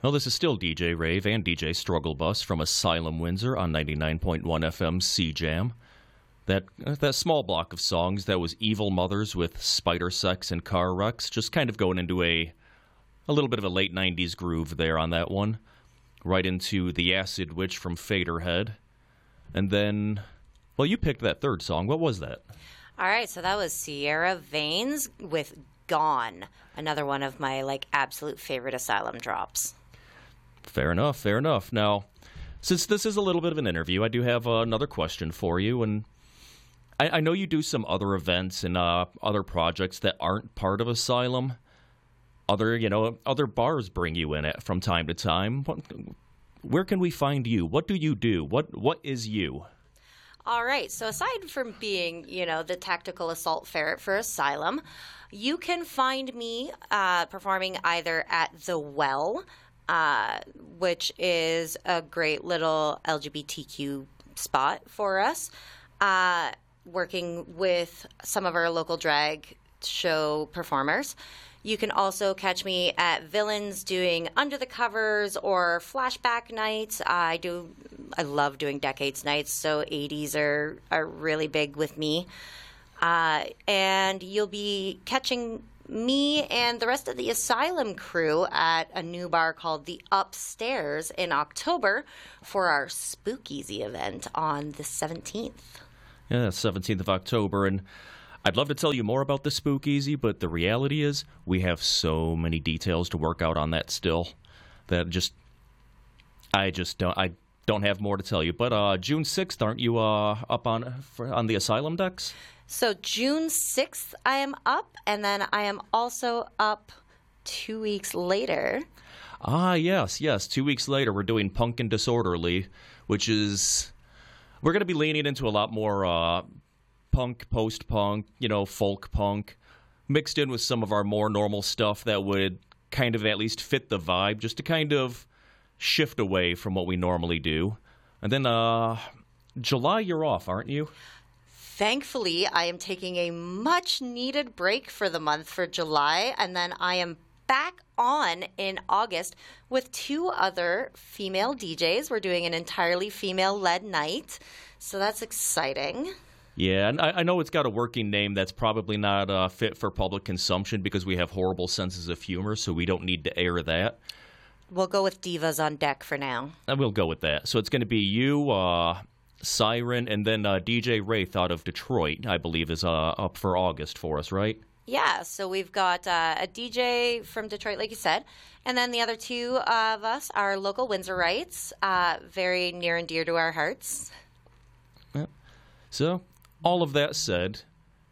Well, this is still DJ Rave and DJ Struggle Bus from Asylum Windsor on 99.1 FM CJAM. That small block of songs that was Evil Mothers with Spider Sex and Car Wrecks, just kind of going into a little bit of a late 90s groove there on that one. Right into The Acid Witch from Faderhead. And then, well, you picked that third song. What was that? All right, so that was Sierra Veins with Gone, another one of my absolute favorite Asylum drops. Fair enough, fair enough. Now, since this is a little bit of an interview, I do have another question for you. And I know you do some other events and other projects that aren't part of Asylum. Other bars bring you in from time to time. Where can we find you? What do you do? What is you? All right, so aside from being, the tactical assault ferret for Asylum, you can find me performing either at The Well, which is a great little LGBTQ spot for us, working with some of our local drag show performers. You can also catch me at Villains doing Under the Covers or Flashback nights. I love doing Decades nights, so 80s are really big with me. And you'll be catching me and the rest of the Asylum crew at a new bar called The Upstairs in October for our Spookeasy event on the 17th. Yeah, 17th of October, and I'd love to tell you more about the Spookeasy, but the reality is we have so many details to work out on that still that I don't have more to tell you. But June 6th, aren't you up on the Asylum decks? So June 6th, I am up, and then I am also up 2 weeks later. Ah, yes. 2 weeks later, we're doing Punk and Disorderly, which is... We're going to be leaning into a lot more punk, post-punk, folk punk, mixed in with some of our more normal stuff that would kind of at least fit the vibe, just to kind of shift away from what we normally do. And then July, you're off, aren't you? Thankfully, I am taking a much-needed break for the month for July, and then I am back on in August with 2 other female DJs. We're doing an entirely female-led night, so that's exciting. Yeah, and I know it's got a working name that's probably not fit for public consumption because we have horrible senses of humor, so we don't need to air that. We'll go with Divas on Deck for now. And we'll go with that. So it's going to be you, Siren, and then DJ Wraith out of Detroit, I believe, is up for August for us, right? Yeah, so we've got a DJ from Detroit, like you said, and then the other 2 of us are local Windsorites, very near and dear to our hearts. Yeah. So, all of that said,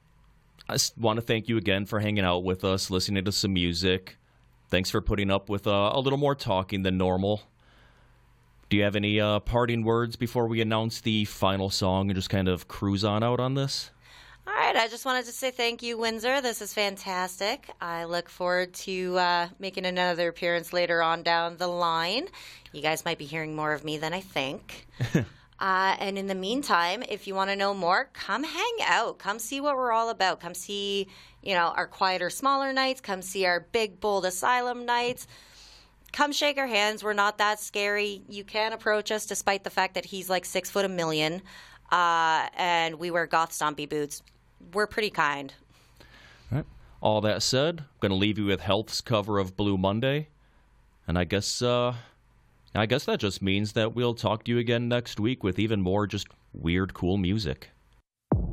I want to thank you again for hanging out with us, listening to some music. Thanks for putting up with a little more talking than normal. Do you have any parting words before we announce the final song and just kind of cruise on out on this? All right, I just wanted to say thank you, Windsor. This is fantastic. I look forward to making another appearance later on down the line. You guys might be hearing more of me than I think. And in the meantime, if you want to know more, come hang out. Come see what we're all about. Come see, our quieter, smaller nights. Come see our big, bold Asylum nights. Come shake our hands. We're not that scary. You can approach us despite the fact that he's 6'1", and we wear goth stompy boots. We're pretty kind. All right. All that said, I'm going to leave you with Health's cover of Blue Monday. And I guess that just means that we'll talk to you again next week with even more just weird, cool music.